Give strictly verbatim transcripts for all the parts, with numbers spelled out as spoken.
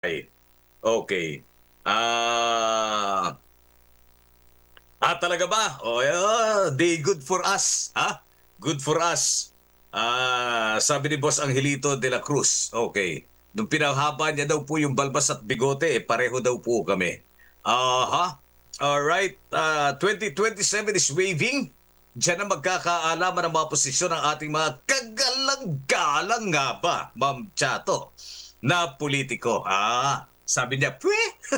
Ay, okay. Ah, ah, talaga ba? Oh, yeah, di good for us, ha? Good for us. Ah, sabi ni Boss Angelito de la Cruz. Okay. Nung pinahaba niya daw po yung balbas at bigote, eh, pareho daw po kami. Aha. All right. Uh, twenty twenty-seven is waving. Diyan na magkakaalaman ang mga posisyon ng ating mga kagalang-galang nga ba, Ma'am Chato, na politiko. Ah, sabi niya, pwe!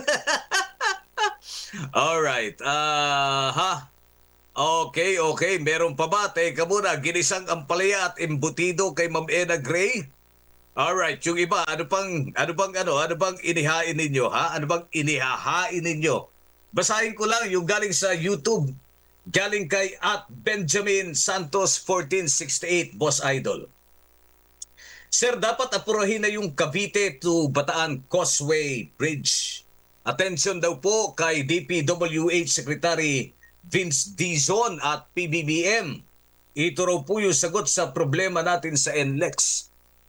Alright. Ah, ha? Okay, okay. Meron pa ba? Teka muna. Ginisang ampalaya at embutido kay Ma'am Ena Gray. Alright. Yung iba, ano pang, ano bang, ano, ano bang inihain ninyo, ha? Ano bang inihahain ninyo? Basahin ko lang yung galing sa YouTube. Galing kay at Benjamin Santos fourteen sixty-eight, Boss Idol. Sir, dapat apurahin na yung Cavite to Bataan Causeway Bridge. Attention daw po kay D P W H Secretary Vince Dizon at P B B M. Ito raw po yung sagot sa problema natin sa N L E X.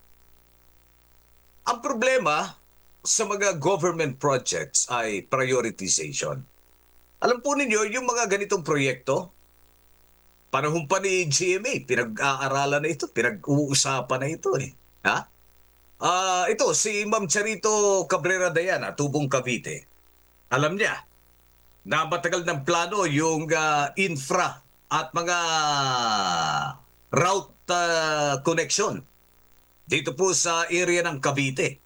Ang problema sa mga government projects ay prioritization. Alam po ninyo, yung mga ganitong proyekto, panahon pa ni G M A, pinag-aaralan na ito, pinag-uusapan na ito eh. Ha? Ah, ito si Ma'am Charito Cabrera Dayana, Tubong Cavite. Alam niya na matagal ng plano yung ah, infra at mga route ah, connection dito po sa area ng Cavite.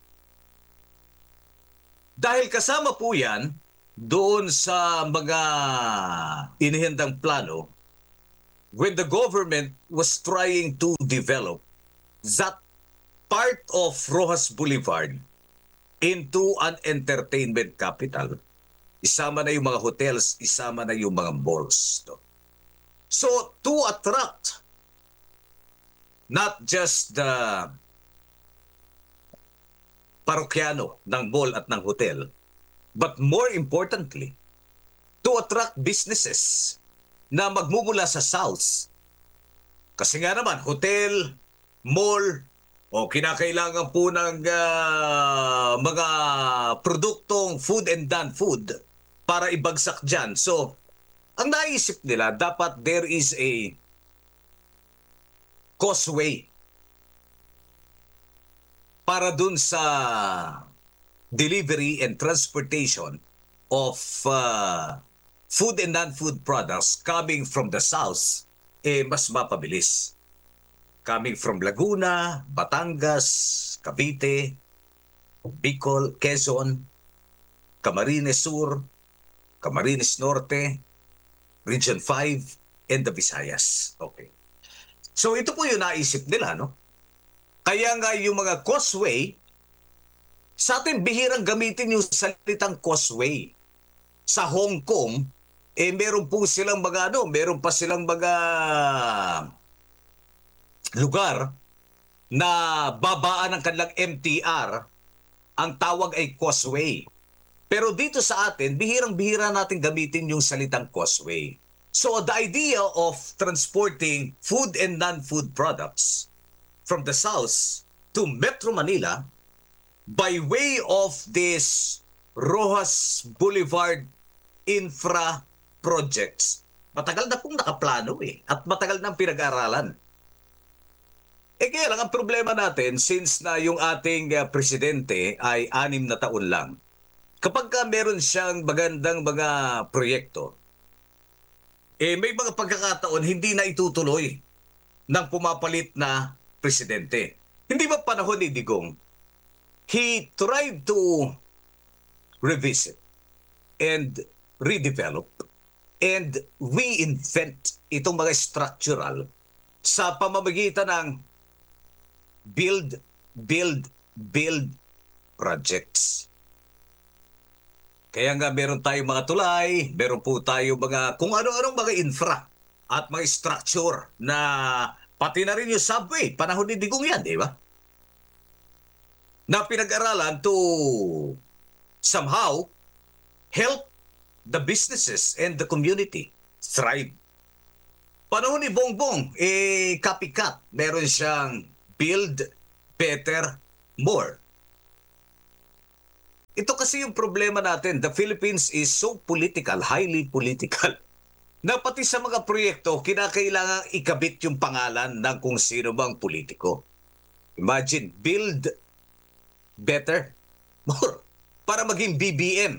Dahil kasama po yan doon sa mga inihandang plano when the government was trying to develop that part of Rojas Boulevard into an entertainment capital. Isama na yung mga hotels, isama na yung mga malls. No? So, to attract not just the parokyano ng mall at ng hotel, but more importantly, to attract businesses na magmumula sa south. Kasi nga naman, hotel, mall, o kinakailangan po ng uh, mga produktong food and non-food para ibagsak dyan. So, ang naisip nila, dapat there is a causeway para dun sa delivery and transportation of uh, food and non-food products coming from the south, eh mas mapabilis. Coming from Laguna, Batangas, Cavite, Bicol, Quezon, Camarines Sur, Camarines Norte, Region five, and the Visayas. Okay. So ito po yung naisip nila, no? Kaya nga yung mga causeway, sa atin bihirang gamitin yung salitang causeway. Sa Hong Kong, eh meron po silang mga ano, meron pa silang mga lugar na babaan ng kanilang M T R, ang tawag ay causeway. Pero dito sa atin, bihirang-bihira natin gamitin yung salitang causeway. So the idea of transporting food and non-food products from the south to Metro Manila by way of this Rojas Boulevard infra projects, matagal na pong nakaplano eh, at matagal nang pinag-aralan. Eh kaya lang, ang problema natin, since na yung ating uh, presidente ay anim na taon lang, kapag ka meron siyang magandang mga proyekto, eh may mga pagkakataon hindi na itutuloy ng pumapalit na presidente. Hindi ba panahon ni Digong, he tried to revisit and redevelop and reinvent itong mga structural sa pamamagitan ng build, build, build projects. Kaya nga meron tayong mga tulay, meron po tayong mga kung ano-anong mga infra at mga structure na pati na rin yung subway. Panahon ni Digong yan, di ba? Na pinag-aralan to somehow help the businesses and the community thrive. Panahon ni Bongbong, eh, copycat. Meron siyang build better more. ito kasi yung problema natin. The Philippines is so political, highly political, na pati sa mga proyekto, kinakailangan ikabit yung pangalan ng kung sino bang politiko. Imagine, build better, more, para maging B B M.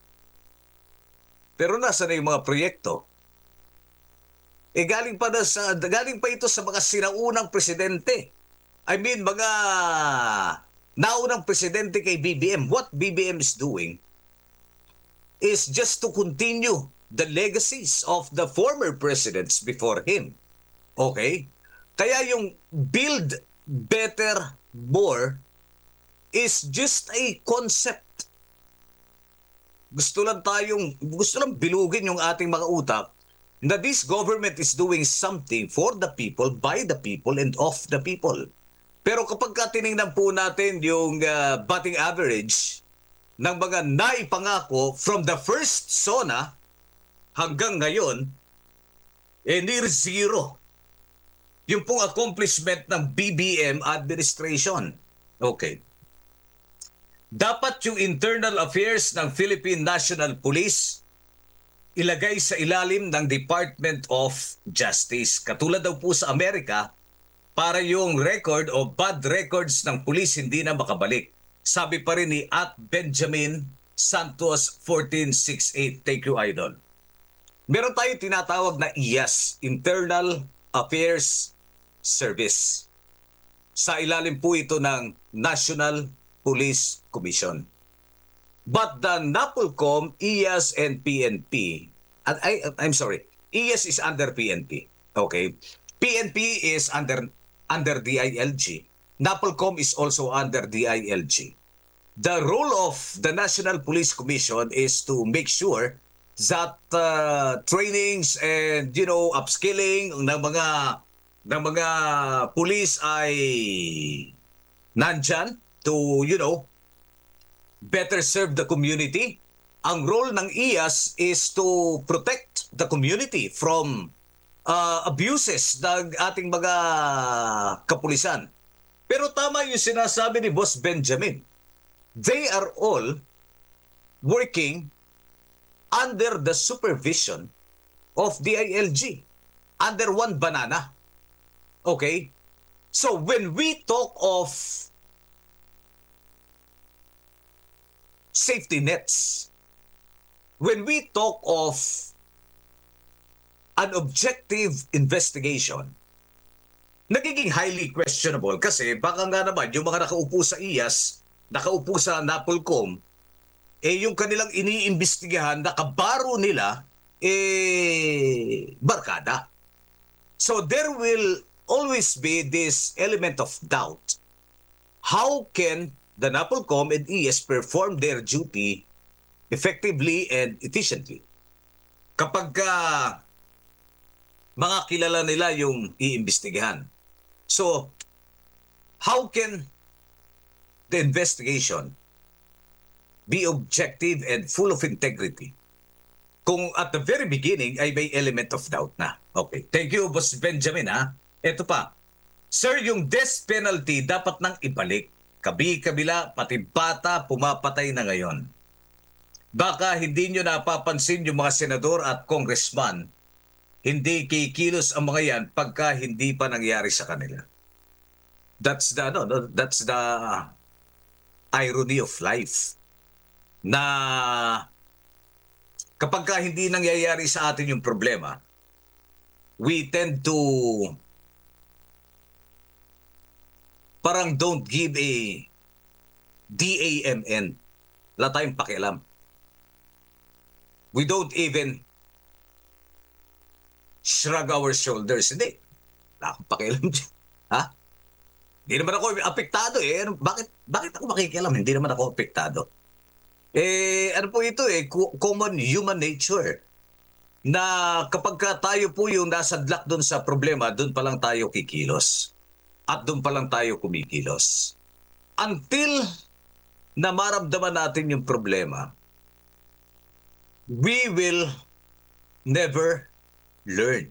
Pero nasa na yung mga proyekto? Eh galing pa na sa galing pa ito sa mga sinaunang presidente. I mean, mga naunang presidente kay B B M. What B B M is doing is just to continue the legacies of the former presidents before him. Okay? Kaya yung build better, more is just a concept. Gusto lang tayong, gusto lang bilugin yung ating mga utak na this government is doing something for the people, by the people, and of the people. Pero kapag ka tinignan po natin yung uh, batting average ng mga naipangako from the first SONA hanggang ngayon, eh near zero. Yung pong accomplishment ng B B M administration. Okay. Dapat yung internal affairs ng Philippine National Police ilagay sa ilalim ng Department of Justice. Katulad daw po sa Amerika, para yung record o bad records ng police hindi na makabalik. Sabi pa rin ni at Benjamin Santos fourteen sixty-eight. Thank you, Idol. Meron tayong tinatawag na I A S, Internal Affairs Service. Sa ilalim po ito ng National Police Commission. But the NAPOLCOM, I A S, and P N P, and I, I'm sorry, I A S is under P N P. Okay? P N P is under under D I L G. NAPOLCOM is also under D I L G. The role of the National Police Commission is to make sure that uh, trainings and, you know, upskilling ng mga ng mga police ay nandyan to, you know, better serve the community. Ang role ng I A S is to protect the community from uh, abuses ng ating mga kapulisan. Pero tama yung sinasabi ni Boss Benjamin. They are all working under the supervision of D I L G, under one banana. Okay? So when we talk of safety nets, when we talk of an objective investigation, nagiging highly questionable kasi baka nga naman yung mga nakaupo sa I A S, nakaupo sa NAPOLCOM, eh yung kanilang iniimbestigahan, nakabaro nila, eh barkada. So there will always be this element of doubt. How can the NAPOLCOM and I A S perform their duty effectively and efficiently kapag uh, mga kilala nila yung iimbestigahan? So, how can the investigation be objective and full of integrity kung at the very beginning ay may element of doubt na? Okay. Thank you, Boss Benjamin, ha? Ito pa. Sir, yung death penalty dapat nang ibalik. Kabi-kabila, pati bata, pumapatay na ngayon. Baka hindi nyo napapansin yung mga senador at congressman, hindi kikilos ang mga yan pagka hindi pa nangyari sa kanila. That's the, no, that's the irony of life. Na kapag ka hindi nangyayari sa atin yung problema, we tend to parang don't give a D A M N. Wala tayong pakialam. We don't even shrug our shoulders. Hindi. Wala akong pakialam dyan. Ha? Hindi naman ako apektado eh. Bakit, bakit ako makikialam? Hindi naman ako apektado. Eh, ano po ito eh, common human nature. Na kapag ka tayo po yung nasadlak doon sa problema, doon pa lang tayo kikilos. At doon pa lang tayo kumikilos. Until na maramdaman natin yung problema, we will never learn.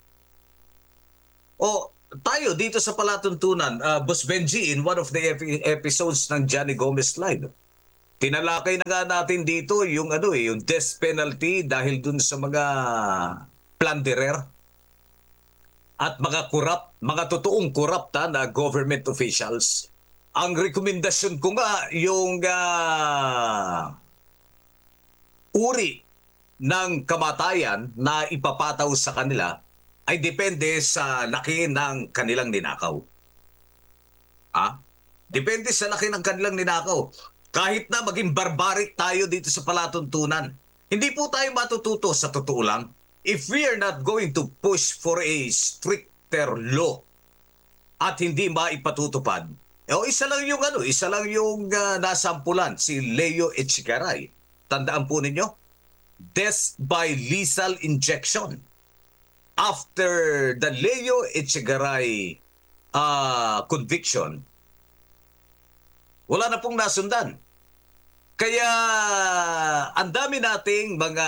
O tayo dito sa palatuntunan, uh, Boss Benji, in one of the ep- episodes ng Johnny Gomez Live, Tinalakay na nga natin dito yung ano eh, yung death penalty dahil dun sa mga plunderer at mga corrupt, mga totoong corrupt ha, na government officials. Ang rekomendasyon ko nga yung uh, uri ng kamatayan na ipapataw sa kanila ay depende sa laki ng kanilang ninakaw. Ha? Depende sa laki ng kanilang ninakaw. Kahit na maging barbaric tayo dito sa palatuntunan, hindi po tayo matututo sa totoo lang if we are not going to push for a stricter law at hindi maipatutupad. O isa lang yung ano, isa lang yung uh, nasampulan, si Leo Echegaray. Tandaan po ninyo, death by lethal injection. After the Leo Echegaray uh, conviction, wala na pong nasundan. Kaya ang dami nating mga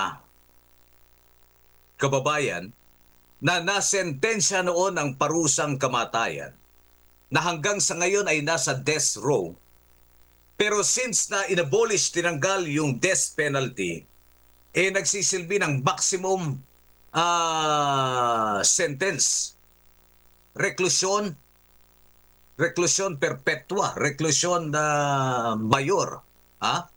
kababayan na nasentensya noon ng parusang kamatayan na hanggang sa ngayon ay nasa death row. Pero since na inabolish, tinanggal yung death penalty, eh nagsisilbi ng maximum uh, sentence. Reklusyon, reklusyon perpetua, reklusyon na uh, mayor. Ha?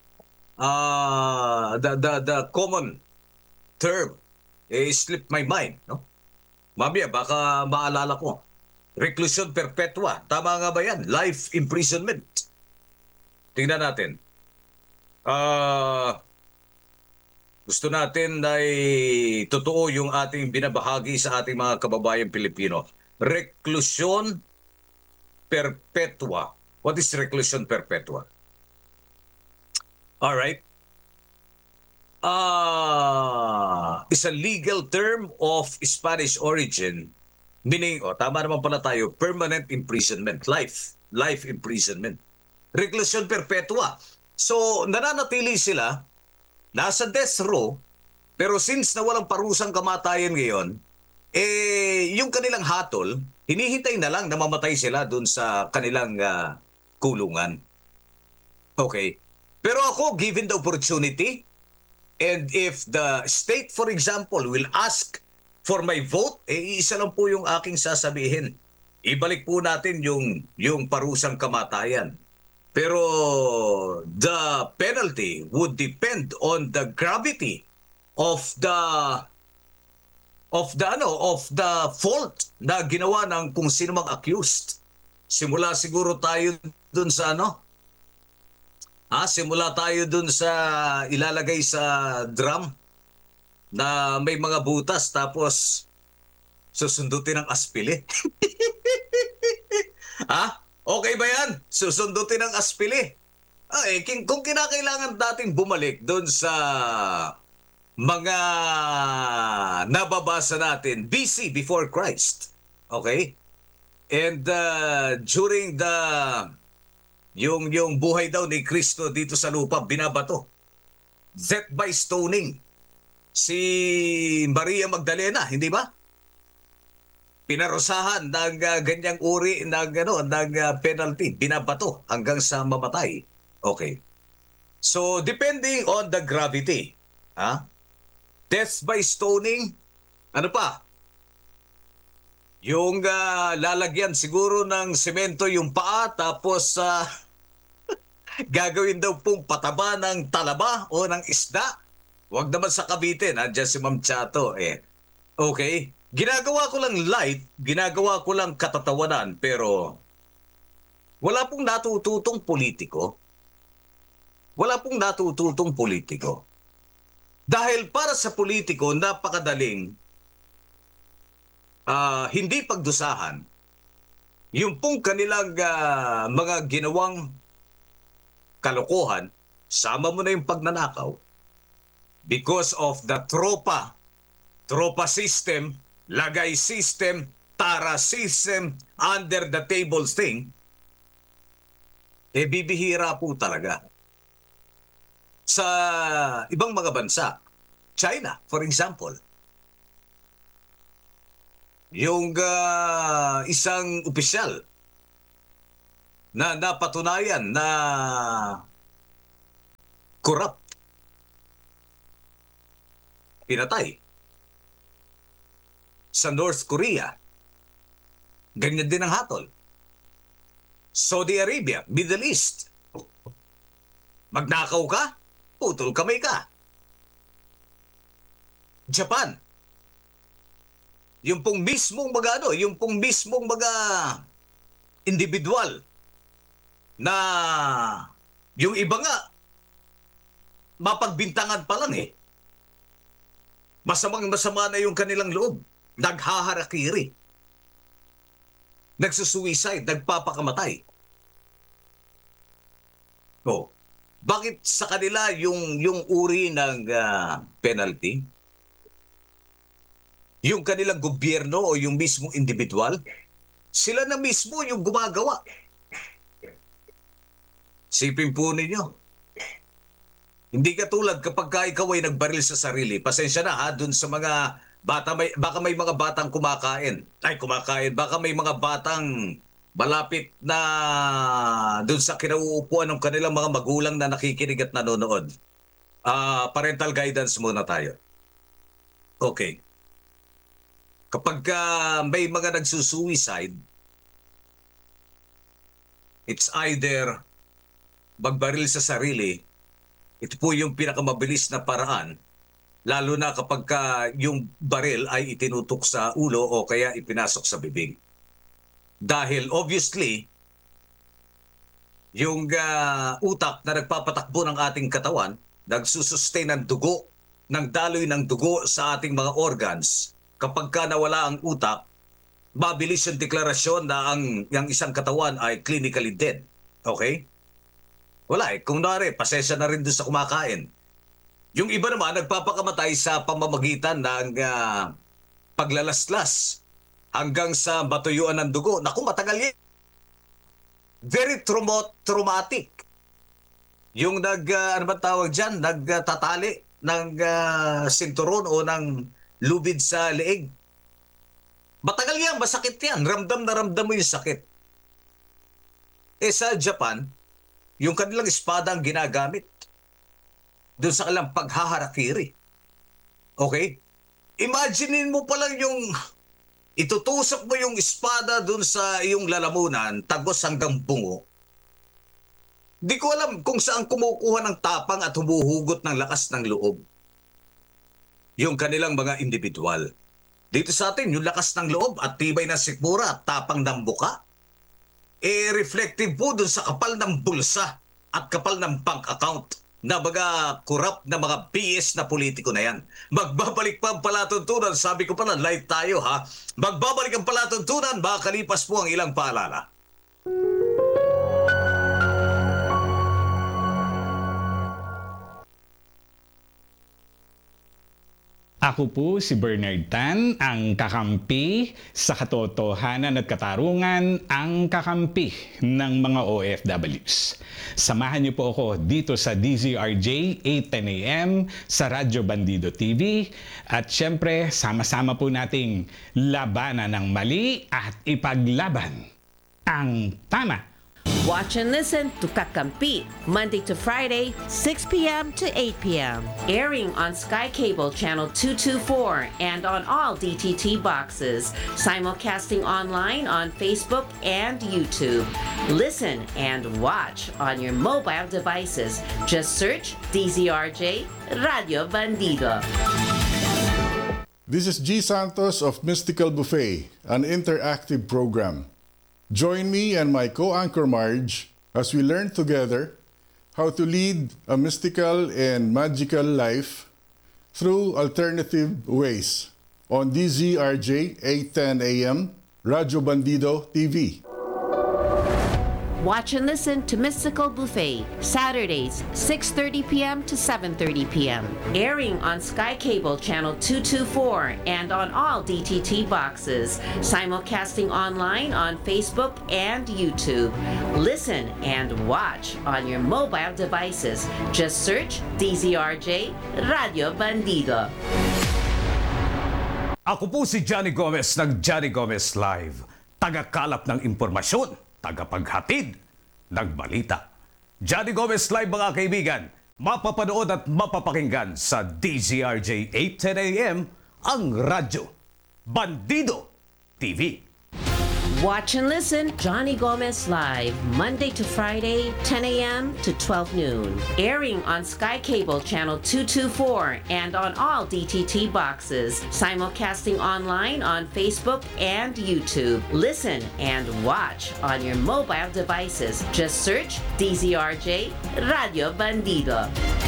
Uh, the, the, the common term eh, slip my mind. No? Mamaya, baka maalala ko. Reclusion perpetua. Tama nga ba yan? Life imprisonment. Tingnan natin. Uh, gusto natin ay totoo yung ating binabahagi sa ating mga kababayan Pilipino. Reclusion perpetua. What is reclusion perpetua? All right. Ah, uh, is a legal term of Spanish origin, meaning, oh, tama naman pala tayo, permanent imprisonment, life, life imprisonment. Reclusion perpetua. So, nananatili sila, nasa death row, pero since na walang parusang kamatayan ngayon, eh, yung kanilang hatol, hinihintay na lang na mamatay sila dun sa kanilang uh, kulungan. Okay. Pero ako, given the opportunity, and if the state, for example, will ask for my vote, eh, isa lang po yung aking sasabihin. Ibalik po natin yung, yung parusang kamatayan. Pero the penalty would depend on the gravity of the of the ano of the fault na ginawa ng kung sino mang accused. Simula siguro tayo dun sa ano Ah, simula tayo dun sa ilalagay sa drum na may mga butas tapos susundutin ng aspili. Ha? Okay ba yan? Susundutin ng aspili. Ah, eh, kung kinakailangan natin bumalik dun sa mga nababasa natin B C, before Christ. Okay? And uh, during the Yung, yung buhay daw ni Kristo dito sa lupa, binabato. Death by stoning. Si Maria Magdalena, hindi ba? Pinarusahan ng uh, ganyang uri ng, ano, ng uh, penalty. Binabato hanggang sa mamatay. Okay. So, depending on the gravity. Ha? Death by stoning. Ano pa? Yung uh, lalagyan siguro ng semento yung paa tapos uh, gagawin daw pong pataba ng talaba o ng isda. Huwag naman sa Cavite, nandiyan si Ma'am Chato. Eh. Okay, ginagawa ko lang light, ginagawa ko lang katatawanan, pero wala pong natututong politiko. Wala pong natututong politiko. Dahil para sa politiko, napakadaling Uh, hindi pagdusahan yung pong kanilang uh, mga ginawang kalokohan, sama mo na yung pagnanakaw because of the tropa, tropa system, lagay system, tara system, under the table thing, eh bibihira po talaga. Sa ibang mga bansa, China, for example, yung uh, isang opisyal na napatunayan na corrupt. Pinatay. Sa North Korea, ganyan din ang hatol. Saudi Arabia, Middle East. Magnakaw ka, putol kamay ka. Japan. Yung pong mismong mga ano, yung pong mismong mga individual na yung iba nga mapagbintangan pa lang eh. Masamang masama na yung kanilang loob. Naghaharakiri. Nagsusuicide, nagpapakamatay. Oh, bakit sa kanila yung yung uri ng uh, penalty? Yung kanilang gobyerno o yung mismong individual, sila na mismo yung gumagawa. Sipin po ninyo. Hindi katulad kapag ka ikaw ay nagbaril sa sarili. Pasensya na ha, dun sa mga bata, may, baka may mga batang kumakain. Ay, kumakain. Baka may mga batang malapit na dun sa kinauupuan ng kanilang mga magulang na nakikinig at nanonood. Uh, parental guidance muna tayo. Okay. Kapag uh, may mga nagsusuicide, it's either magbaril sa sarili. Ito po yung pinakamabilis na paraan, lalo na kapag ka yung baril ay itinutok sa ulo o kaya ipinasok sa bibig. Dahil obviously, yung uh, utak na nagpapatakbo ng ating katawan, nagsusustain ng dugo, ng daloy ng dugo sa ating mga organs, kapag ka nawala ang utak, mabilis yung deklarasyon na ang, ang isang katawan ay clinically dead. Okay? Wala eh. Kung nari, pasensya na rin doon sa kumakain. Yung iba naman, nagpapakamatay sa pamamagitan ng uh, paglalaslas hanggang sa matuyuan ng dugo. Naku, matagal yan. Very trauma- traumatic. Yung nag, uh, ano ba tawag dyan? Nagtatali ng uh, sinturon o ng lubid sa leeg. Matagal yan, masakit yan. Ramdam na ramdam mo yung sakit. Eh sa Japan, yung kanilang espada ang ginagamit doon sa kanilang paghaharakiri. Okay? Imaginein mo pa lang yung itutusok mo yung espada doon sa iyong lalamunan, tagos hanggang bungo. Di ko alam kung saan kumukuha ng tapang at humuhugot ng lakas ng loob. Yung kanilang mga individual. Dito sa atin, yung lakas ng loob at tibay ng sikmura at tapang ng buka, eh reflective po dun sa kapal ng bulsa at kapal ng bank account na mga corrupt na mga B S na politiko na yan. Magbabalik pa ang palatuntunan. Sabi ko pala, live tayo ha. Magbabalik ang palatuntunan, makakalipas po ang ilang paalala. Ako po si Bernard Tan, ang kakampi sa katotohanan at katarungan, ang kakampi ng mga O F Ws. Samahan niyo po ako dito sa D Z R J eight ten A M sa Radyo Bandido T V at syempre sama-sama po nating labanan ng mali at ipaglaban ang tama. Watch and listen to Kakampi, Monday to Friday, six p m to eight p m Airing on Sky Cable Channel two twenty-four and on all D T T boxes. Simulcasting online on Facebook and YouTube. Listen and watch on your mobile devices. Just search D Z R J Radio Bandido. This is G. Santos of Mystical Buffet, an interactive program. Join me and my co-anchor Marge as we learn together how to lead a mystical and magical life through alternative ways on D Z R J eight ten A M, Radyo Bandido T V. Watch and listen to Mystical Buffet, Saturdays, six thirty p m to seven thirty p m Airing on Sky Cable Channel two twenty-four and on all D T T boxes. Simulcasting online on Facebook and YouTube. Listen and watch on your mobile devices. Just search D Z R J Radio Bandido. Ako po si Johnny Gomez ng Johnny Gomez Live. Tagakalap ng impormasyon, tagapaghatid ng balita. Johnny Gomez Live mga kaibigan, mapapanood at mapapakinggan sa D Z R J eight ten A M ang radyo Bandido T V. Watch and listen Johnny Gomez Live, Monday to Friday, ten A M to twelve noon. Airing on Sky Cable Channel two twenty-four and on all D T T boxes. Simulcasting online on Facebook and YouTube. Listen and watch on your mobile devices. Just search D Z R J Radio Bandido.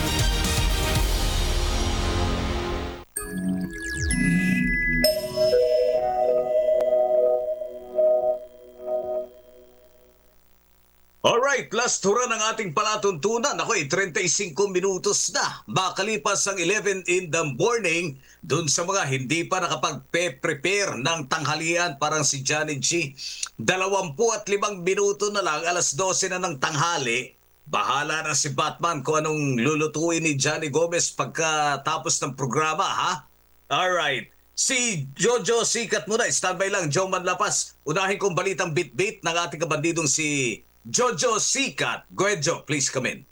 Alright, last hura ng ating palatuntunan. Ako eh, thirty-five minutos na. Makalipas ang eleven in the morning, dun sa mga hindi pa nakapag-prepare ng tanghalian, parang si Johnny G. Dalawampu at limang minuto na lang, alas dose na ng tanghali. Bahala na si Batman kung anong lulutuin ni Johnny Gomez pagkatapos ng programa, ha? Alright. Si Jojo Sikat muna. Standby lang, Joe Manlapas. Unahin kong balitang bit-bit ng ating kabandidong si Jojo Sikat. Go ahead, Joe. Please come in.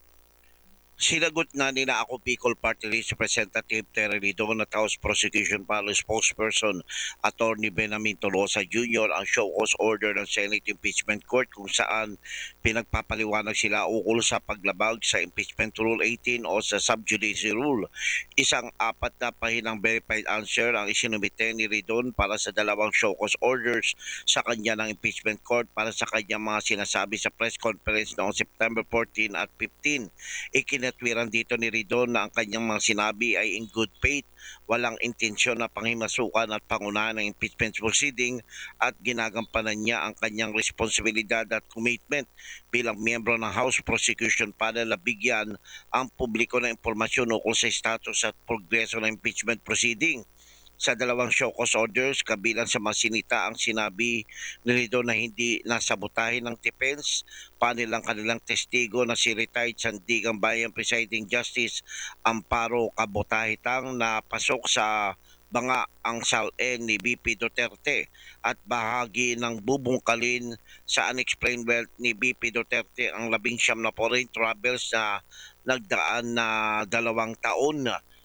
Sinagot na nila ako Bicol Party List Representative Terry Ridon at House Prosecution Panel Spokesperson Attorney Benjamin Tolosa Junior ang show cause order ng Senate Impeachment Court kung saan pinagpapaliwanag sila ukol sa paglabag sa Impeachment Rule eighteen o sa Sub Judice Rule. Isang apat na pahinang verified answer ang isinumite ni Ridon para sa dalawang show cause orders sa kanya ng Impeachment Court para sa kanyang mga sinasabi sa press conference noong September fourteen at fifteen. Ikin Natwiran dito ni Ridon na ang kanyang mga sinabi ay in good faith, walang intensyon na panghimasukan at pangunahan ng impeachment proceeding at ginagampanan niya ang kanyang responsibilidad at commitment bilang miyembro ng House Prosecution Panel na bigyan ang publiko ng impormasyon ukol sa status at progreso ng impeachment proceeding. Sa dalawang show cause orders, kabilang sa mga sinita ang sinabi ni Ridon na hindi nasabotahin ng defense panel ang kanilang testigo na si retired Sandigang Bayan Presiding Justice Amparo Cabotahitang na pasok sa banga ang S A L N ni B P Duterte at bahagi ng bubungkalin sa unexplained wealth ni B P Duterte ang labing siyam na foreign travels na nagdaan na dalawang taon.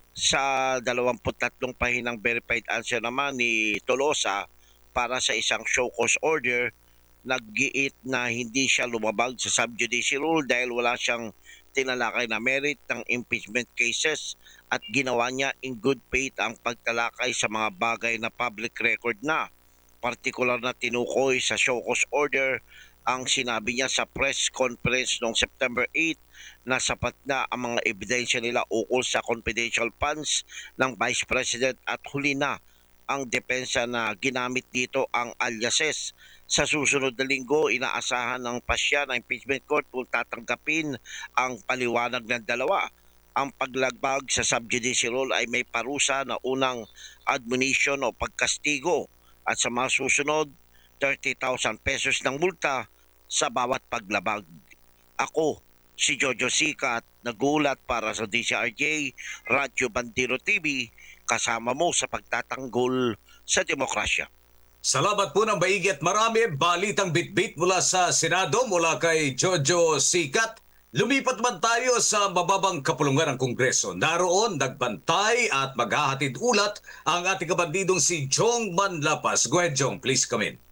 Sa dalawampu't tatlong pahinang verified answer naman ni Tolosa para sa isang show cause order, naggiit na hindi siya lumabag sa sub judice rule dahil wala siyang tinalakay na merit ng impeachment cases at ginawa niya in good faith ang pagtalakay sa mga bagay na public record na. Partikular na tinukoy sa show cause order ang sinabi niya sa press conference noong September eighth na sapat na ang mga ebidensya nila ukol sa confidential funds ng Vice President at huli na ang depensa na ginamit dito ang aliases. Sa susunod na linggo, inaasahan ng pasya ng impeachment court kung tatanggapin ang paliwanag ng dalawa. Ang paglagbag sa sub-judice rule ay may parusa na unang admonition o pagkastigo at sa mga susunod, thirty thousand pesos ng multa sa bawat paglabag. Ako, si Jojo Sikat, nagulat para sa D Z R J, Radyo Bandido T V, kasama mo sa pagtatanggol sa demokrasya. Salamat po ng maigi at marami. Balitang bitbit mula sa Senado, mula kay Jojo Sikat. Lumipat man tayo sa mababang kapulungan ng Kongreso. Naroon, nagbantay at maghahatid ulat ang ating kabandidong si Jong Manlapas. Go ahead, Jong. Please come in.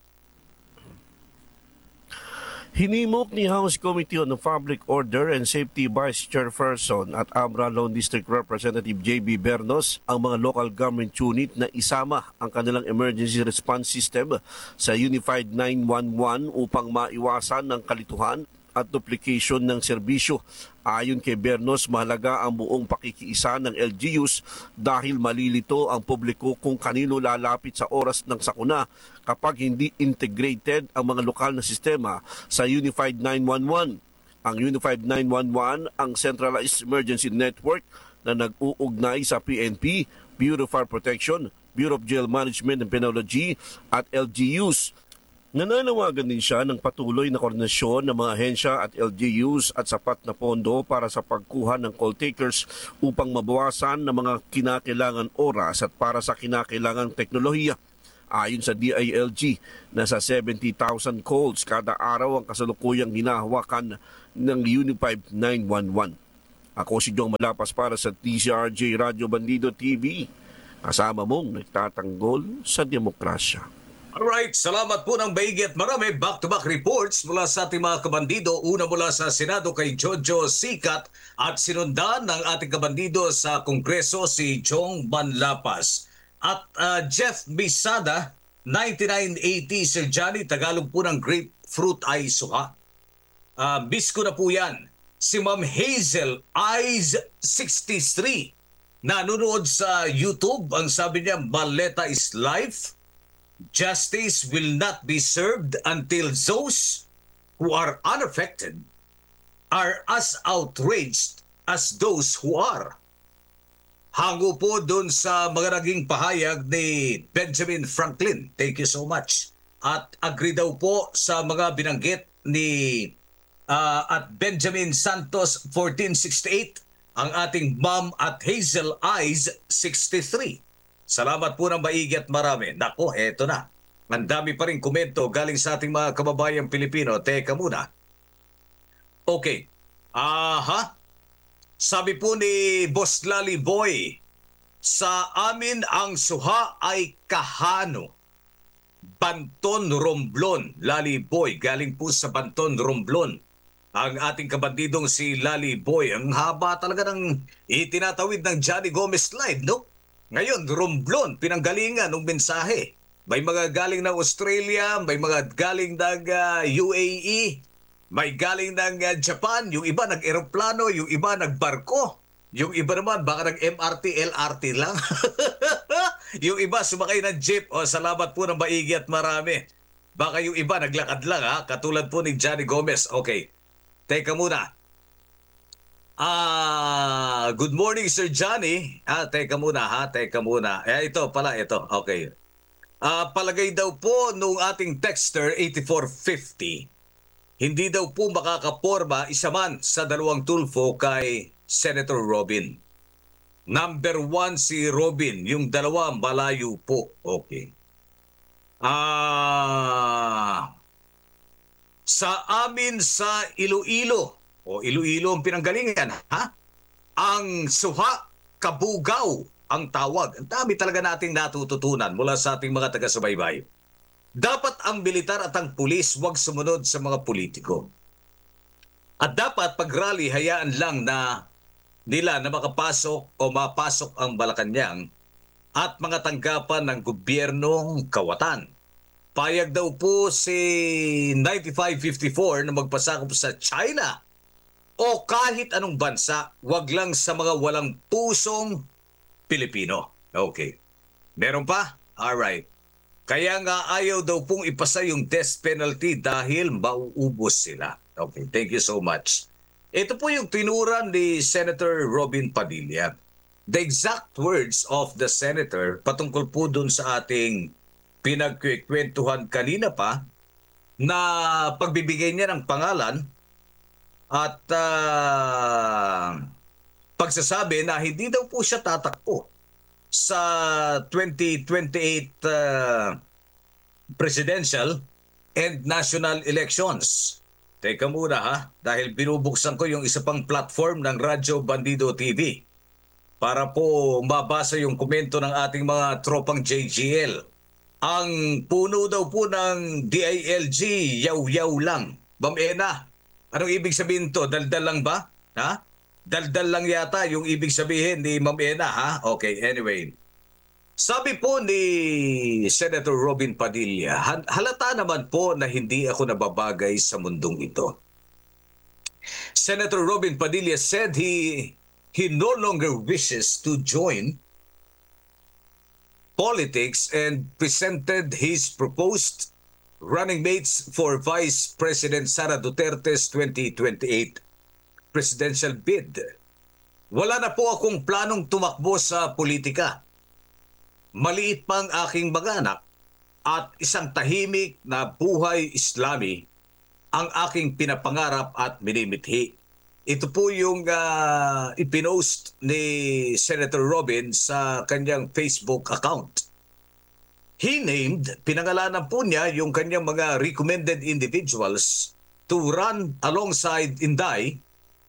Hinimok ni House Committee on Public Order and Safety Vice Chairperson at Abra Lone District Representative J B Bernos ang mga local government unit na isama ang kanilang emergency response system sa Unified nine one one upang maiwasan ng kalituhan at duplication ng serbisyo. Ayon kay Bernos, mahalaga ang buong pakikiisa ng L G Us dahil malilito ang publiko kung kanino lalapit sa oras ng sakuna kapag hindi integrated ang mga lokal na sistema sa Unified nine one one. Ang Unified nine one one ang centralized emergency network na nag-uugnay sa P N P, Bureau of Fire Protection, Bureau of Jail Management and Penology at L G Us. Nananawagan din siya ng patuloy na koordinasyon ng mga ahensya at L G Us at sapat na pondo para sa pagkuha ng call takers upang mabawasan ng mga kinakailangan oras at para sa kinakailangan teknolohiya. Ayon sa D I L G, nasa seventy thousand calls kada araw ang kasalukuyang hinahawakan ng Unified nine one one. Ako si Jong Malapas para sa T C R J Radyo Bandido T V. Kasama mong nagtatanggol sa demokrasya. Alright, salamat po ng baigi at marami back-to-back reports mula sa ating mga kabandido. Una mula sa Senado kay Jojo Sikat at sinundan ng ating kabandido sa Kongreso si Jong Manlapas. At uh, Jeff Bisada, ninety-nine eighty, Sir Johnny, Tagalog po ng grapefruit ay suha. Uh, bisko na po yan. Si Ma'am Hazel Eyes sixty-three, nanonood sa YouTube. Ang sabi niya, Maleta is life. Justice will not be served until those who are unaffected are as outraged as those who are. Hango po dun sa mga naging pahayag ni Benjamin Franklin. Thank you so much. At agree daw po sa mga binanggit ni uh, at Benjamin Santos fourteen sixty-eight, ang ating Ma'am at Hazel Eyes sixty-three. Salamat po ng maigi at marami. Nako, eto na. Ang dami pa rin komento galing sa ating mga kababayang Pilipino. Teka muna. Okay. Aha. Sabi po ni Boss Lali Boy, sa amin ang suha ay kahano. Banton Romblon. Lali Boy, galing po sa Banton Romblon. Ang ating kabandidong si Lali Boy. Ang haba talaga ng itinatawid ng Johnny Gomez Live, no? Ngayon, Romblon, pinanggalingan ng mensahe. May mga galing ng Australia, may mga galing ng uh, U A E, may galing ng uh, Japan, yung iba nag-aeroplano, yung iba nagbarko, yung iba naman baka nag-M R T, L R T lang. Yung iba sumakay ng jeep. O, salamat po ng maigi at marami. Baka yung iba naglakad lang, ha? Katulad po ni Johnny Gomez. Okay, teka muna. Ah, good morning Sir Johnny. Ah, teka muna ha, teka muna. Eh ito pala ito. Okay. Ah, palagay daw po nung ating texter eighty-four fifty. Hindi daw po makakaporma isa man sa dalawang tulfo kay Senator Robin. Number one si Robin, yung dalawa malayo po. Okay. Ah, sa amin sa Iloilo. O Iloilo ang pinanggalingan, ha? Ang suha, kabugaw ang tawag. Ang dami talaga nating natututunan mula sa ating mga taga-subaybay. Dapat ang militar at ang pulis huwag sumunod sa mga politiko. At dapat pag rally, hayaan lang na nila na makapasok o mapasok ang Malacanang at mga tanggapan ng gobyernong kawatan. Payag daw po si ninety-five fifty-four na magpasakop sa China o kahit anong bansa, wag lang sa mga walang pusong Pilipino. Okay. Meron pa? Alright. Kaya nga ayaw daw pong ipasa yung death penalty dahil mauubos sila. Okay, thank you so much. Ito po yung tinuran ni Senator Robin Padilla. The exact words of the Senator patungkol po dun sa ating pinagkikwentuhan kanina pa na pagbibigay niya ng pangalan at uh, pagsasabi na hindi daw po siya tatakbo sa twenty twenty-eight uh, presidential and national elections. Teka muna ha, dahil binubuksan ko yung isa pang platform ng Radyo Bandido T V para po mabasa yung komento ng ating mga tropang J G L. Ang puno daw po ng D I L G, yaw-yaw lang. Ma'am Ena, anong ibig sabihin to? Daldal lang ba? Ha? Daldal lang yata yung ibig sabihin ni Ma'am Ena, ha? Okay, anyway. Sabi po ni Senator Robin Padilla, halata naman po na hindi ako nababagay sa mundong ito. Senator Robin Padilla said he, he no longer wishes to join politics and presented his proposed running mates for Vice President Sara Duterte's twenty twenty-eight presidential bid. Wala na po akong planong tumakbo sa politika. Maliit pang aking mga anak at isang tahimik na buhay Islami ang aking pinapangarap at minimithi. Ito po yung uh, ipinost ni Senator Robin sa kanyang Facebook account. He named, pinangalanan po niya yung kanyang mga recommended individuals to run alongside Inday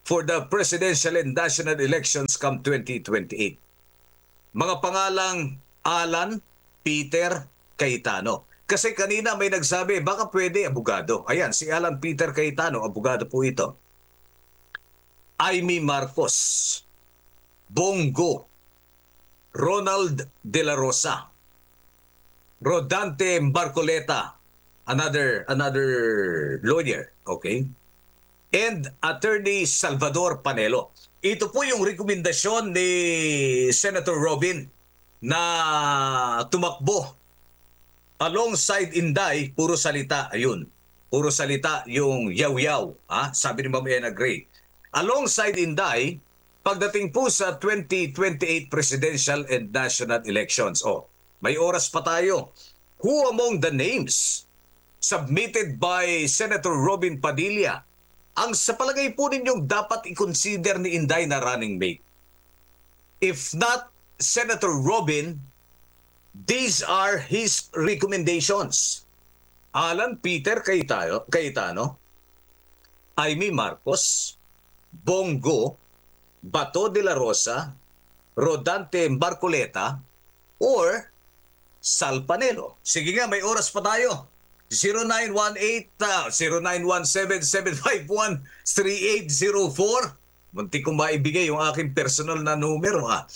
for the presidential and national elections come twenty twenty-eight. Mga pangalang Alan Peter Cayetano. Kasi kanina may nagsabi, baka pwede abogado. Ayan, si Alan Peter Cayetano, abogado po ito. Amy Marcos, Bongo, Ronald De La Rosa, Rodante Barcoleta, another another lawyer, okay? And Attorney Salvador Panelo. Ito po yung rekomendasyon ni Senator Robin na tumakbo alongside Inday, puro salita, ayun. Puro salita yung yaw-yaw, ah, sabi ni Ma'am Ena Gray. Alongside Inday, pagdating po sa twenty twenty-eight presidential and national elections. Oh, may oras pa tayo. Who among the names submitted by Senator Robin Padilla ang sa palagay po ninyong dapat i-consider ni Inday na running mate? If not Senator Robin, these are his recommendations. Alan Peter Cayetano, Cayetano, Amy Marcos, Bongo, Bato de la Rosa, Rodante Barcoleta, or Sal Panelo. Sige nga, may oras pa tayo. zero nine one eight, uh, zero nine one seven, seven five one, three eight zero four. Munti kong maibigay yung aking personal na numero. Ah.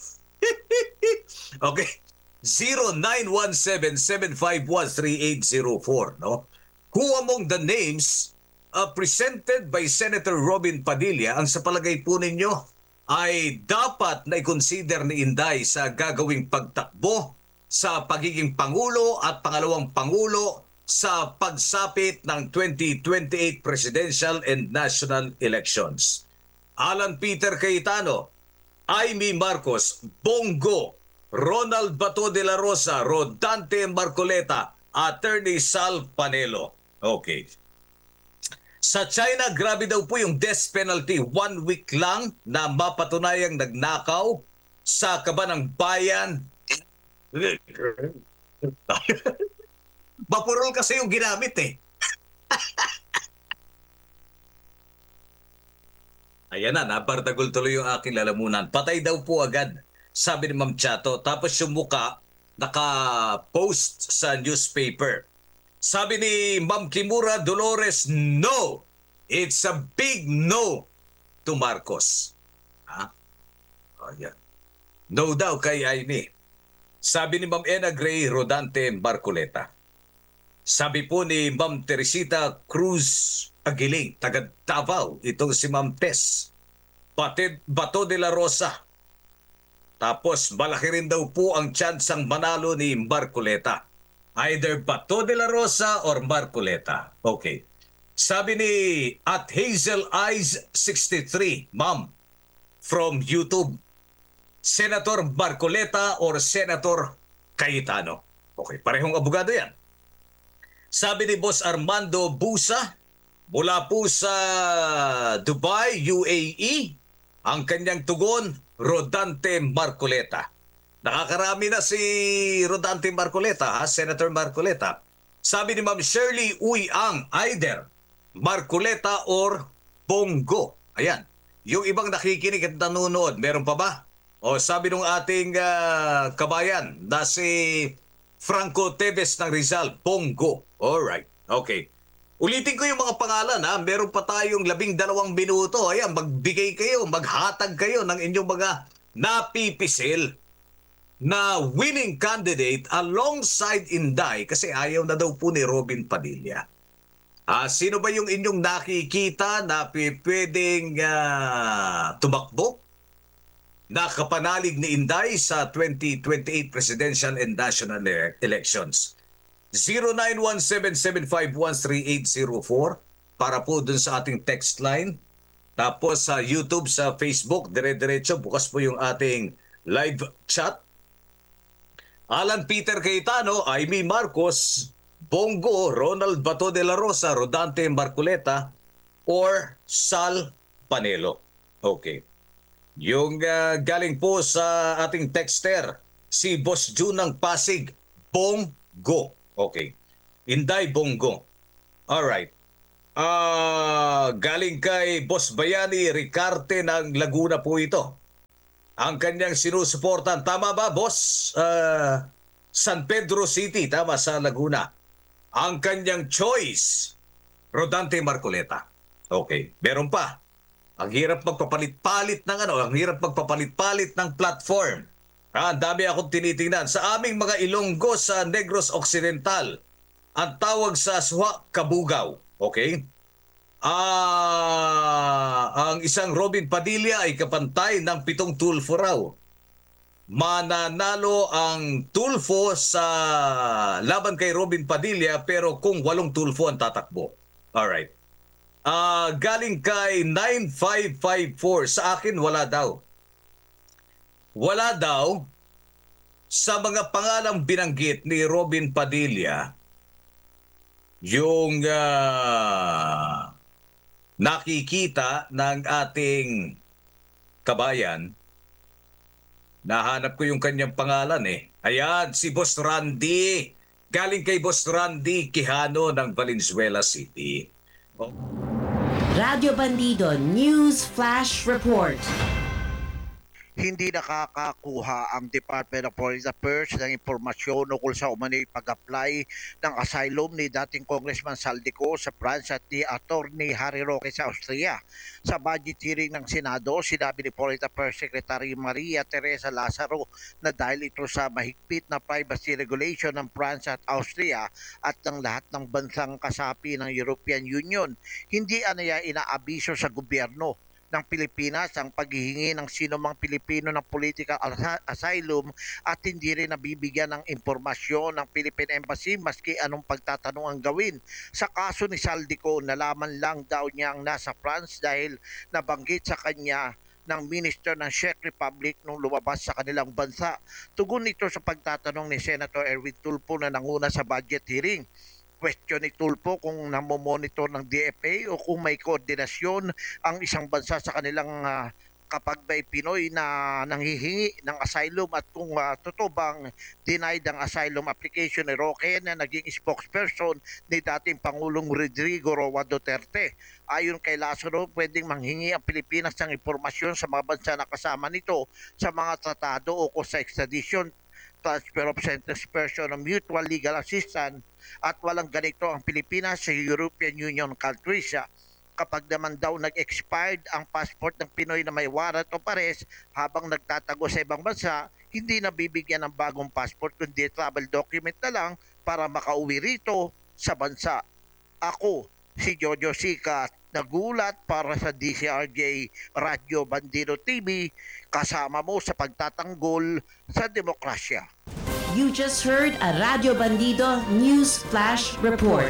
Okay. zero nine one seven, seven five one, three eight zero four. No? Who among the names uh, presented by Senator Robin Padilla ang sa palagay po ninyo ay dapat na i-consider ni Inday sa gagawing pagtakbo sa pagiging Pangulo at pangalawang Pangulo sa pagsapit ng twenty twenty-eight presidential and national elections? Alan Peter Cayetano, Amy Marcos, Bongo, Ronald Bato de la Rosa, Rodante Barcoleta, Attorney Sal Panelo. Okay. Sa China, grabe daw po yung death penalty. One week lang na mapatunayang nagnakaw sa kabanang bayan. Bapurol kasi yung ginamit eh. Ayan na, napartagol tuloy yung aking lalamunan. Patay daw po agad, sabi ni Ma'am Chato. Tapos yung muka, naka-post sa newspaper. Sabi ni Ma'am Kimura Dolores, no! It's a big no to Marcos. Ha? Oh, yan. No daw kay Amy. Sabi ni Ma'am Ena Gray, Rodante Barcoleta. Sabi po ni Ma'am Teresita Cruz Aguiling, taga Davao, itong si Ma'am Tess. Batid, Bato de la Rosa. Tapos malaki rin daw po ang tsansang manalo ni Barcoleta. Either Bato de la Rosa or Barcoleta. Okay. Sabi ni at Hazel Eyes sixty-three, Ma'am, from YouTube, Senator Barcoleta or Senator Cayetano. Okay, parehong abogado yan. Sabi ni Boss Armando Busa, mula po sa Dubai, U A E, ang kanyang tugon, Rodante Barcoleta. Nakakarami na si Rodante Barcoleta, ha? Senator Barcoleta. Sabi ni Ma'am Shirley Uyang, either Barcoleta or Bongo. Ayan. Yung ibang nakikinig at nanonood, meron pa ba? O sabi nung ating uh, kabayan na si Franco Teves ng Rizal, Bongo. Alright. Okay. Ulitin ko yung mga pangalan, ha. Meron pa tayong labing dalawang minuto. Ayan, magbigay kayo, maghatag kayo ng inyong mga napipisil na winning candidate alongside Inday kasi ayaw na daw po ni Robin Padilla. Ah, sino ba yung inyong nakikita na pwedeng uh, tumakbo na kapanalig ni Inday sa twenty twenty-eight presidential and national elections? zero nine one seven, seven five one, three eight zero four para po dun sa ating text line. Tapos sa YouTube, sa Facebook, dire-diretso, bukas po yung ating live chat. Alan Peter Cayetano, Amy Marcos, Bongo, Ronald Bato de la Rosa, Rodante Barcoleta, or Sal Panelo. Okay. Yung uh, galing po sa ating texter, si Boss June ng Pasig, Bongo. Okay. Inday Bongo. Alright. Ah, galing kay Boss Bayani Ricarte ng Laguna po ito. Ang kanyang sinusuportan, tama ba, Boss? Ah, San Pedro City, tama, sa Laguna. Ang kanyang choice, Rodante Marcoleta. Okay, meron pa. Ang hirap magpapalit-palit ng ano, ang hirap magpapalit-palit ng platform. Ah, ang dami akong tinitingnan. Sa aming mga Ilonggo sa Negros Occidental, ang tawag sa Aswa, Kabugaw. Okay? Ah, ang isang Robin Padilla ay kapantay ng pitong Tulfo raw. Mananalo ang Tulfo sa laban kay Robin Padilla pero kung walong Tulfo ang tatakbo. Alright. Ah, galing kay nine five five four, sa akin wala daw. Wala daw sa mga pangalang binanggit ni Robin Padilla yung ah, nakikita ng ating kabayan. Nahanap ko yung kanyang pangalan eh. Ayan, si Boss Randy. Galing kay Boss Randy Quijano ng Valenzuela City. Oh. Radio Bandido News Flash Report. Hindi nakakakuha ang Department of Foreign Affairs ng impormasyon ukol sa umano'y pag-apply ng asylum ni dating Congressman Saldico sa France at ni Attorney Harry Roque sa Austria. Sa budget hearing ng Senado, sinabi ni Foreign Affairs Secretary Maria Teresa Lazaro na dahil ito sa mahigpit na privacy regulation ng France at Austria at ng lahat ng bansang kasapi ng European Union, hindi anaya inaabiso sa gobyerno ng Pilipinas ang paghihingi ng sinumang Pilipino ng political asylum at hindi rin nabibigyan ng impormasyon ng Philippine Embassy maski anong pagtatanong ang gawin. Sa kaso ni Saldico, nalaman lang daw niya ang nasa France dahil nabanggit sa kanya ng Minister ng Czech Republic nung lumabas sa kanilang bansa. Tugon ito sa pagtatanong ni Senator Erwin Tulfo na nanguna sa budget hearing. Question ni Tulfo kung namomonitor ng D F A o kung may koordinasyon ang isang bansa sa kanilang uh, kapag may Pinoy na nanghihingi ng asylum at kung uh, totoo bang denied ang asylum application ni Roque na naging spokesperson ni dating Pangulong Rodrigo Roa Duterte. Ayon kay Lazaro, pwedeng manghingi ang Pilipinas ng impormasyon sa mga bansa na kasama nito sa mga tratado o sa extradition, transfer of sentenced person o mutual legal assistance, at walang ganito ang Pilipinas sa European Union countries. Kapag naman daw nag-expired ang passport ng Pinoy na may warrant o pares habang nagtatago sa ibang bansa, hindi nabibigyan ng bagong passport kundi travel document na lang para makauwi rito sa bansa. Ako, si Jojo Sikat, nagulat para sa D C R J Radio Bandido T V, kasama mo sa pagtatanggol sa demokrasya. You just heard a Radio Bandido News Flash Report.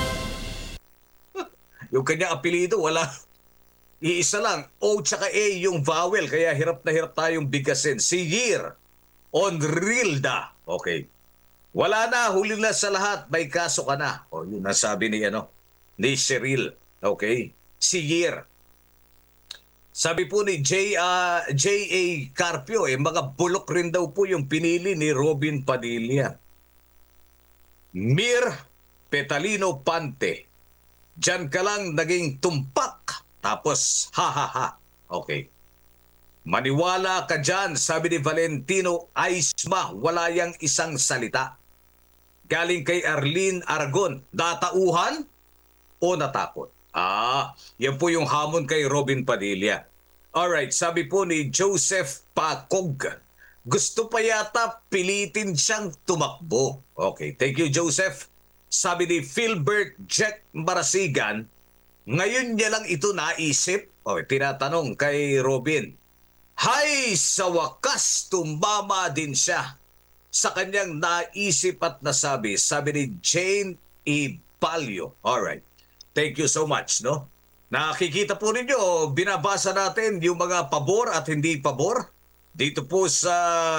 Yung kanya apelido, wala. Iisa lang. O tsaka A yung vowel. Kaya hirap na hirap tayong bigkasin. Si Year. Onrilda. Okay. Wala na. Huli na sa lahat. May kaso ka na. O yun nasabi ni, ano, ni Cheryl. Okay. Si Year. Sabi po ni J, uh, J A Carpio, eh, mga bulok rin daw po yung pinili ni Robin Padilla. Mir Petalino Pante. Diyan ka lang naging tumpak. Tapos, ha ha ha. Okay. Maniwala ka dyan, sabi ni Valentino Aisma, wala yang isang salita. Galing kay Arlene Aragon, natauhan o natakot? Ah, yan po yung hamon kay Robin Padilla. Alright, sabi po ni Joseph Pacog, gusto pa yata pilitin siyang tumakbo. Okay, thank you Joseph. Sabi ni Philbert Jack Marasigan, ngayon niya lang ito naisip. Okay, tinatanong kay Robin. Hay, sa wakas tumama din siya sa kanyang naisip at nasabi. Sabi ni Jane E. Palio. Alright. Thank you so much, no? Nakikita po ninyo, binabasa natin yung mga pabor at hindi pabor dito po sa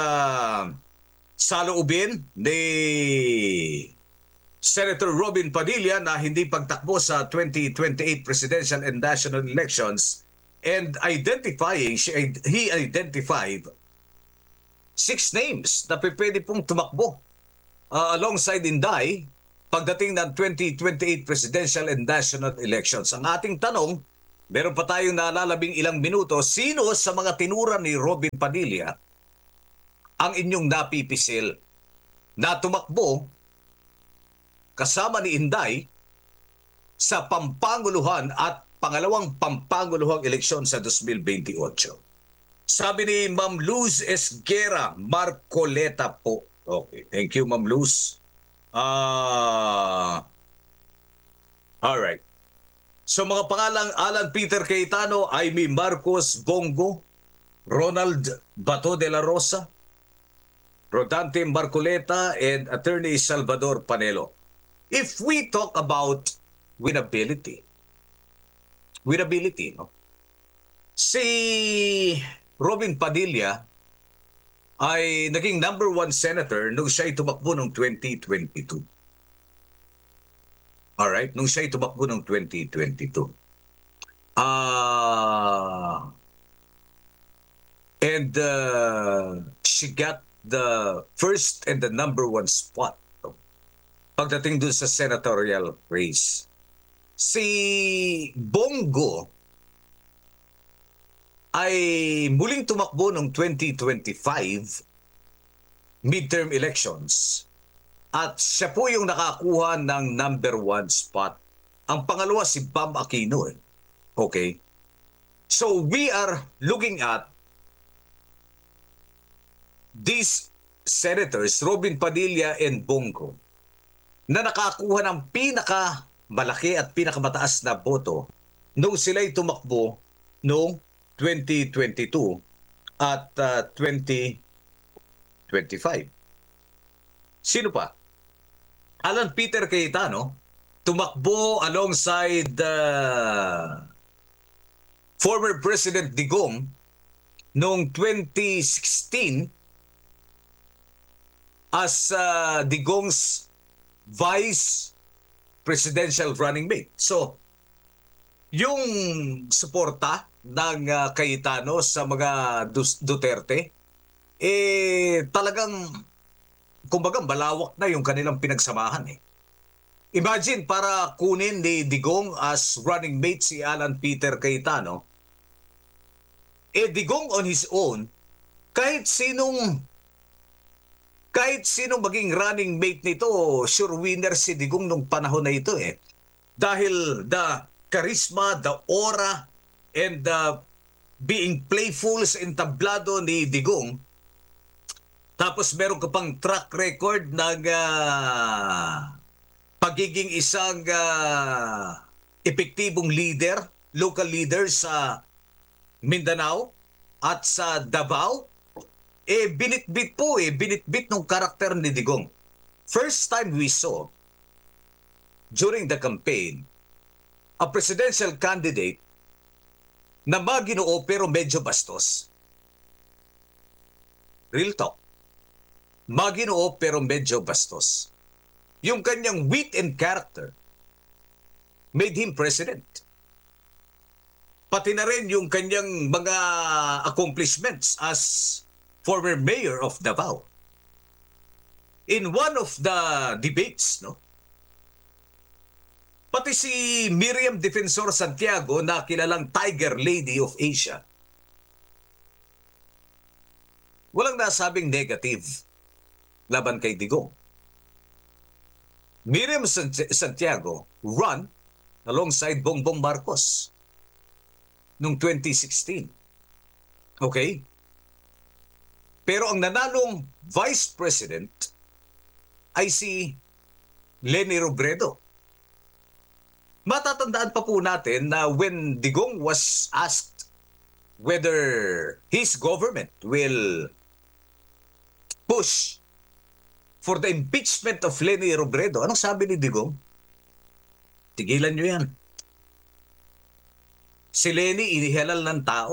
saloobin ni Senator Robin Padilla na hindi pagtakbo sa twenty twenty-eight presidential and national elections, and identifying, he identified six names na pwede pong tumakbo uh, alongside Inday pagdating ng twenty twenty-eight presidential and national elections. Ang ating tanong, meron pa tayong nalalabing ilang minuto, sino sa mga tinura ni Robin Padilla ang inyong napipisil na tumakbo kasama ni Inday sa pampanguluhan at pangalawang pampanguluhang eleksyon sa twenty twenty-eight? Sabi ni Ma'am Luz Esguera Marcoleta po. Okay, thank you Ma'am Luz. Ah, all right. So mga pangalang Alan Peter Cayetano, Amy Marcos Bongo, Ronald Bato de la Rosa, Rodante Marcoleta, and Attorney Salvador Panelo. If we talk about winnability, winnability, no? Si Robin Padilla ay naging number one senator nung siya ay tumakbo noong twenty twenty-two. Alright, nung siya ay tumakbo noong twenty twenty-two. Ah, and uh, she got the first and the number one spot pagdating dun sa senatorial race. Si Bongo ay muling tumakbo noong twenty twenty-five midterm elections at siya po yung nakakuha ng number one spot. Ang pangalawa si Bam Aquino. Eh. Okay? So we are looking at these senators, Robin Padilla and Bongo, na nakakuha ng pinaka malaki at pinakamataas na boto nung sila'y tumakbo noong twenty twenty-two at uh, twenty twenty-five. Sino pa? Alan Peter Cayetano tumakbo alongside uh, former President Digong noong twenty sixteen as uh, Digong's vice presidential running mate. So, yung suporta ng uh, Cayetano sa mga Duterte, eh talagang, kumbaga, malawak na yung kanilang pinagsamahan eh. Imagine, para kunin ni Digong as running mate si Alan Peter Cayetano, eh Digong on his own, kahit sinong kahit sinong maging running mate nito, sure winner si Digong nung panahon na ito eh. Dahil the charisma, the aura, and the being playful sa entablado ni Digong. Tapos meron ka pang track record ng uh, pagiging isang uh, epektibong leader, local leader sa Mindanao at sa Davao. Eh, binitbit po eh, binitbit ng karakter ni Digong. First time we saw, during the campaign, a presidential candidate na maginoo pero medyo bastos. Real talk. Maginoo pero medyo bastos. Yung kanyang wit and character made him president. Pati na rin yung kanyang mga accomplishments as former mayor of Davao. In one of the debates, no? Pati si Miriam Defensor Santiago na kilalang Tiger Lady of Asia, walang nasabing negative laban kay Digong. Miriam Santiago run alongside Bongbong Marcos noong twenty sixteen. Okay? Pero ang nanalong vice president ay si Leni Robredo. Matatandaan pa po natin na when Digong was asked whether his government will push for the impeachment of Leni Robredo, anong sabi ni Digong? Tigilan nyo yan. Si Leni inihalal ng tao.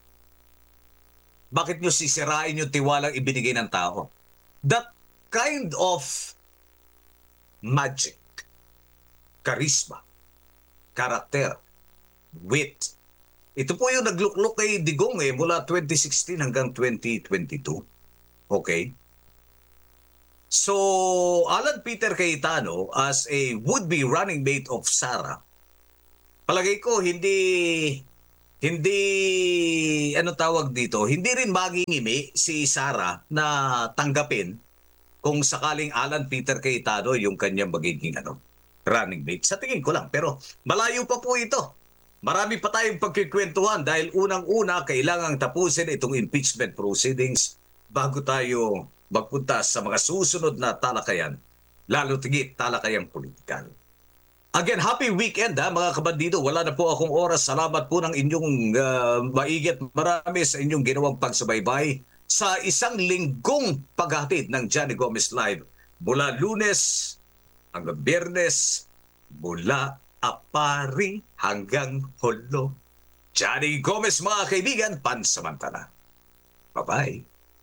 Bakit nyo sisirain yung tiwalang ibinigay ng tao? That kind of magic, charisma, karakter, wit. Ito po yung nagluklok kay Digong eh, mula twenty sixteen hanggang twenty twenty-two. Okay? So, Alan Peter Cayetano as a would-be running mate of Sara, palagay ko hindi hindi ano tawag dito, hindi rin magingimi si Sara na tanggapin kung sakaling Alan Peter Cayetano yung kanyang magiging ano, running mate. Sa tingin ko lang, pero malayo pa po ito. Marami pa tayong pagkikwentuhan dahil unang-una kailangang tapusin itong impeachment proceedings bago tayo magpunta sa mga susunod na talakayan, lalo tigit talakayang politikal. Again, happy weekend ha mga kabandido. Wala na po akong oras. Salamat po ng inyong uh, maigit marami sa inyong ginawang pagsubaybay sa isang linggong paghatid ng Johnny Gomez Live mula Lunes hanggang Biyernes, mula Apari hanggang Hulo. Johnny Gomez mga kaibigan, pansamantala. Bye-bye.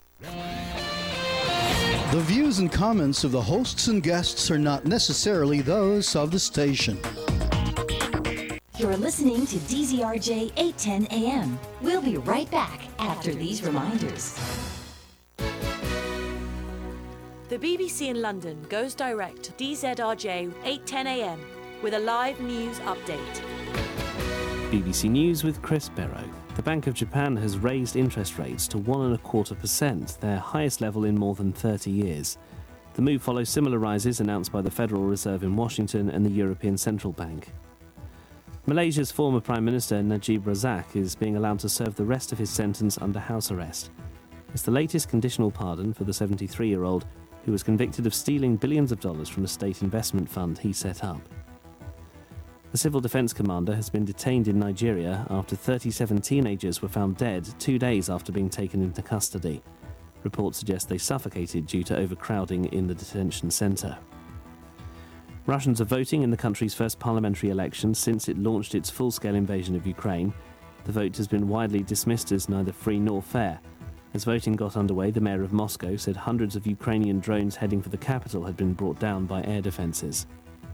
The views and comments of the hosts and guests are not necessarily those of the station. You're listening to D Z R J eight ten A M. We'll be right back after these reminders. The B B C in London goes direct to D Z R J eight ten A M with a live news update. B B C News with Chris Barrow. The Bank of Japan has raised interest rates to one and a quarter percent, their highest level in more than thirty years. The move follows similar rises announced by the Federal Reserve in Washington and the European Central Bank. Malaysia's former Prime Minister Najib Razak is being allowed to serve the rest of his sentence under house arrest. It's the latest conditional pardon for the seventy-three-year-old who was convicted of stealing billions of dollars from a state investment fund he set up. The civil defense commander has been detained in Nigeria after thirty-seven teenagers were found dead two days after being taken into custody. Reports suggest they suffocated due to overcrowding in the detention centre. Russians are voting in the country's first parliamentary election since it launched its full-scale invasion of Ukraine. The vote has been widely dismissed as neither free nor fair. As voting got underway, the mayor of Moscow said hundreds of Ukrainian drones heading for the capital had been brought down by air defences.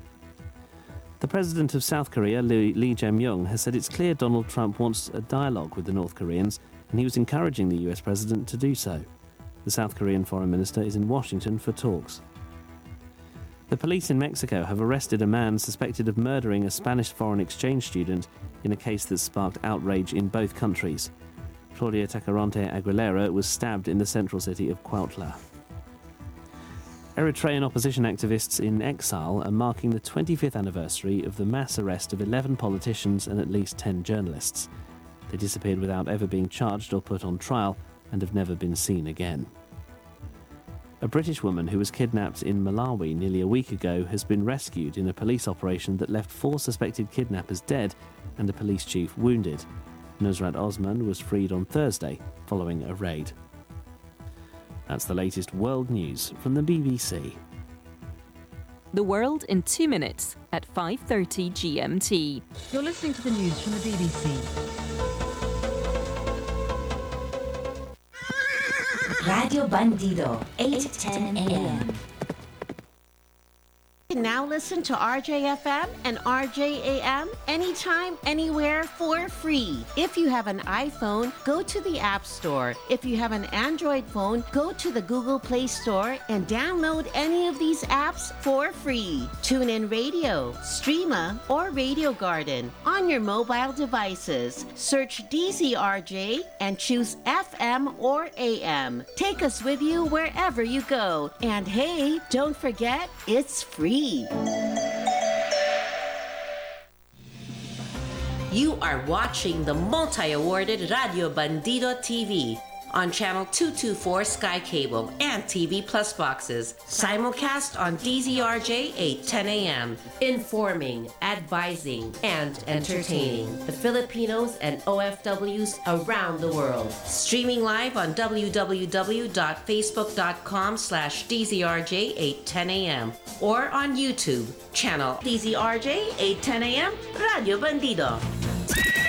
The president of South Korea, Lee, Lee Jae-myung, has said it's clear Donald Trump wants a dialogue with the North Koreans, and he was encouraging the U S president to do so. The South Korean foreign minister is in Washington for talks. The police in Mexico have arrested a man suspected of murdering a Spanish foreign exchange student in a case that sparked outrage in both countries. Claudia Tacarante Aguilera was stabbed in the central city of Cuautla. Eritrean opposition activists in exile are marking the twenty-fifth anniversary of the mass arrest of eleven politicians and at least ten journalists. They disappeared without ever being charged or put on trial and have never been seen again. A British woman who was kidnapped in Malawi nearly a week ago has been rescued in a police operation that left four suspected kidnappers dead and a police chief wounded. Nusrat Osman was freed on Thursday following a raid. That's the latest world news from the B B C. The world in two minutes at five thirty G M T. You're listening to the news from the B B C. Radio Bandido, eight ten A M. You can now listen to R J F M and R J A M anytime, anywhere for free. If you have an iPhone, go to the App Store. If you have an Android phone, go to the Google Play Store and download any of these apps for free. TuneIn Radio, Streama, or Radio Garden on your mobile devices. Search D Z R J and choose F M or A M. Take us with you wherever you go. And hey, don't forget, it's free. You are watching the multi-awarded Radio Bandido T V on Channel two twenty-four Sky Cable and T V Plus boxes. Simulcast on D Z R J eight ten A M. Informing, advising, and entertaining the Filipinos and O F Ws around the world. Streaming live on w w w dot facebook dot com slash D Z R J eight ten A M or on YouTube, channel D Z R J eight ten A M Radio Bandido.